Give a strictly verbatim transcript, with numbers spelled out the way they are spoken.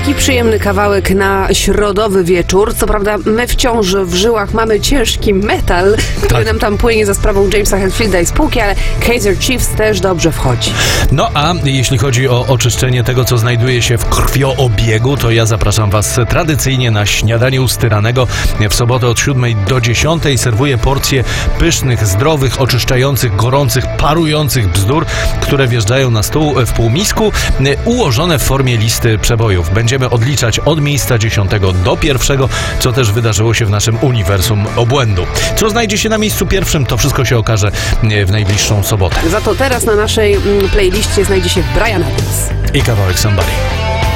Taki przyjemny kawałek na środowy wieczór. Co prawda my wciąż w żyłach mamy ciężki metal, który Tak. nam tam płynie za sprawą Jamesa Hetfielda i spółki, ale Kaiser Chiefs też dobrze wchodzi. No a jeśli chodzi o oczyszczenie tego, co znajduje się w krwioobiegu, to ja zapraszam Was tradycyjnie na śniadanie ustyranego. W sobotę od siódmej do dziesiątej serwuję porcje pysznych, zdrowych, oczyszczających, gorących, parujących bzdur, które wjeżdżają na stół w półmisku, ułożone w formie listy przebojów. Będziemy odliczać od miejsca dziesiątego do pierwszego, co też wydarzyło się w naszym uniwersum obłędu. Co znajdzie się na miejscu pierwszym, to wszystko się okaże w najbliższą sobotę. Za to teraz na naszej mm, playliście znajdzie się Bryan Adams. I kawałek Somebody.